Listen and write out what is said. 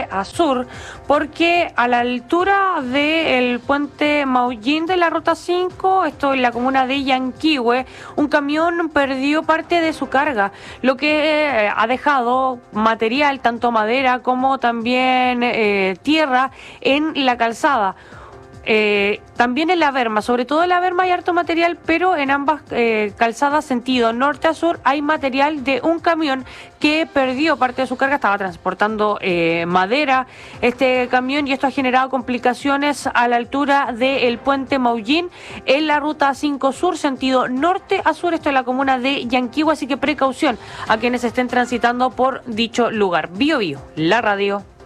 a sur, porque a la altura del puente Maullín de la Ruta 5, esto en la comuna de Yanquihue, un camión perdió parte de su carga, lo que ha dejado material, tanto madera como también tierra, en la calzada. También en la berma, sobre todo en la berma hay harto material, pero en ambas calzadas sentido norte a sur hay material de un camión que perdió parte de su carga, estaba transportando madera este camión, y esto ha generado complicaciones a la altura del puente Maullín en la ruta 5 sur, sentido norte a sur, esto en la comuna de Yanquihue, así que precaución a quienes estén transitando por dicho lugar. Bio Bio, la radio.